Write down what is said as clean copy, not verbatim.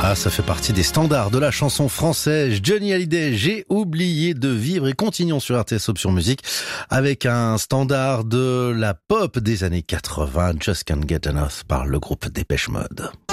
Ah, ça fait partie des standards de la chanson française. Johnny Hallyday, J'ai oublié de vivre, et continuons sur RTS Option Musique avec un standard de la pop des années 80, Just Can't Get Enough par le groupe Dépêche Mode.